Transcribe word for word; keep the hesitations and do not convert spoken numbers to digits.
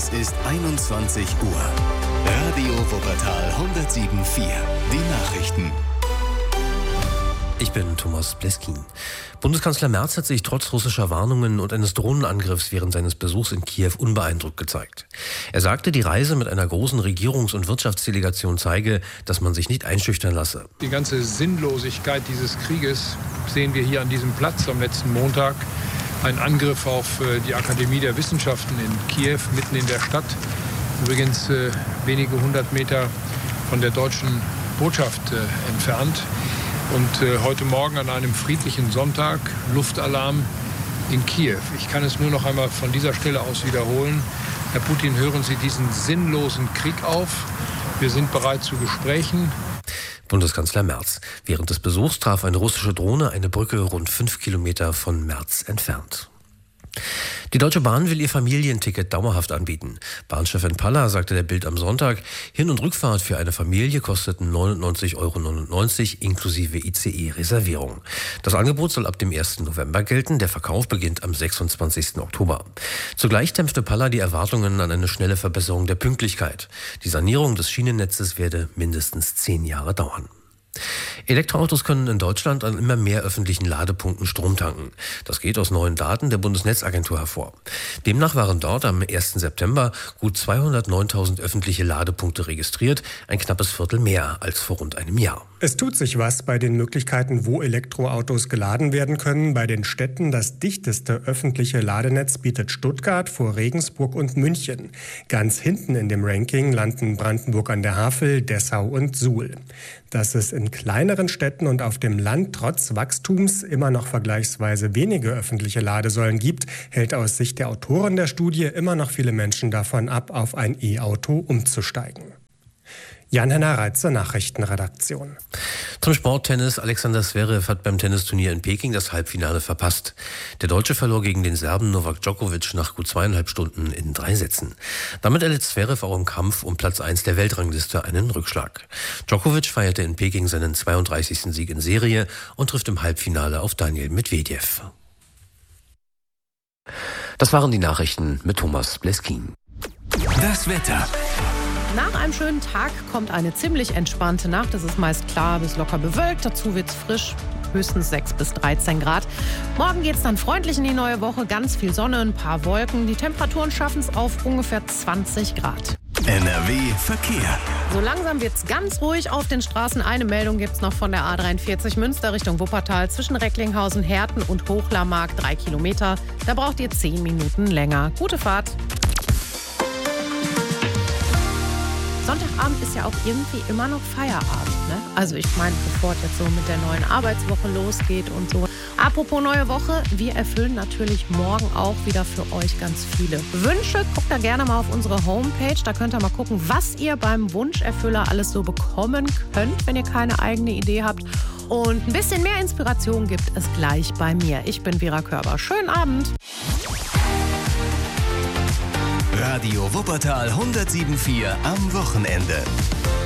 Es ist einundzwanzig Uhr. Radio Wuppertal hundertsieben Komma vier. Die Nachrichten. Ich bin Thomas Bleskin. Bundeskanzler Merz hat sich trotz russischer Warnungen und eines Drohnenangriffs während seines Besuchs in Kiew unbeeindruckt gezeigt. Er sagte, die Reise mit einer großen Regierungs- und Wirtschaftsdelegation zeige, dass man sich nicht einschüchtern lasse. Die ganze Sinnlosigkeit dieses Krieges sehen wir hier an diesem Platz am letzten Montag. Ein Angriff auf die Akademie der Wissenschaften in Kiew, mitten in der Stadt. Übrigens äh, wenige hundert Meter von der deutschen Botschaft äh, entfernt. Und äh, heute Morgen an einem friedlichen Sonntag Luftalarm in Kiew. Ich kann es nur noch einmal von dieser Stelle aus wiederholen. Herr Putin, hören Sie diesen sinnlosen Krieg auf. Wir sind bereit zu Gesprächen. Bundeskanzler Merz. Während des Besuchs traf eine russische Drohne eine Brücke rund fünf Kilometer von Merz entfernt. Die Deutsche Bahn will ihr Familienticket dauerhaft anbieten. Bahnchefin Palla sagte der Bild am Sonntag, Hin- und Rückfahrt für eine Familie kosteten neunundneunzig Euro neunundneunzig inklusive I C E-Reservierung. Das Angebot soll ab dem ersten November gelten, der Verkauf beginnt am sechsundzwanzigsten Oktober. Zugleich dämpfte Palla die Erwartungen an eine schnelle Verbesserung der Pünktlichkeit. Die Sanierung des Schienennetzes werde mindestens zehn Jahre dauern. Elektroautos können in Deutschland an immer mehr öffentlichen Ladepunkten Strom tanken. Das geht aus neuen Daten der Bundesnetzagentur hervor. Demnach waren dort am ersten September gut zweihundertneuntausend öffentliche Ladepunkte registriert, ein knappes Viertel mehr als vor rund einem Jahr. Es tut sich was bei den Möglichkeiten, wo Elektroautos geladen werden können. Bei den Städten das dichteste öffentliche Ladenetz bietet Stuttgart vor Regensburg und München. Ganz hinten in dem Ranking landen Brandenburg an der Havel, Dessau und Suhl. Dass es in kleineren Städten und auf dem Land trotz Wachstums immer noch vergleichsweise wenige öffentliche Ladesäulen gibt, hält aus Sicht der Autoren der Studie immer noch viele Menschen davon ab, auf ein E-Auto umzusteigen. Jan-Henner Reitzer, Nachrichtenredaktion. Zum Sporttennis. Alexander Zverev hat beim Tennisturnier in Peking das Halbfinale verpasst. Der Deutsche verlor gegen den Serben Novak Djokovic nach gut zweieinhalb Stunden in drei Sätzen. Damit erlitt Zverev auch im Kampf um Platz eins der Weltrangliste einen Rückschlag. Djokovic feierte in Peking seinen zweiunddreißigsten Sieg in Serie und trifft im Halbfinale auf Daniil Medvedev. Das waren die Nachrichten mit Thomas Bleskin. Das Wetter. Nach einem schönen Tag kommt eine ziemlich entspannte Nacht. Es ist meist klar bis locker bewölkt. Dazu wird es frisch, höchstens sechs bis dreizehn Grad. Morgen geht es dann freundlich in die neue Woche. Ganz viel Sonne, ein paar Wolken. Die Temperaturen schaffen es auf ungefähr zwanzig Grad. N R W Verkehr. So langsam wird es ganz ruhig auf den Straßen. Eine Meldung gibt es noch von der A dreiundvierzig Münster Richtung Wuppertal zwischen Recklinghausen, Herten und Hochlarmark. Drei Kilometer. Da braucht ihr zehn Minuten länger. Gute Fahrt. Sonntagabend ist ja auch irgendwie immer noch Feierabend, ne? Also ich meine, bevor es jetzt so mit der neuen Arbeitswoche losgeht und so. Apropos neue Woche, wir erfüllen natürlich morgen auch wieder für euch ganz viele Wünsche. Guckt da gerne mal auf unsere Homepage, da könnt ihr mal gucken, was ihr beim Wunscherfüller alles so bekommen könnt, wenn ihr keine eigene Idee habt. Und ein bisschen mehr Inspiration gibt es gleich bei mir. Ich bin Vera Körber. Schönen Abend. Radio Wuppertal hundertsieben Komma vier am Wochenende.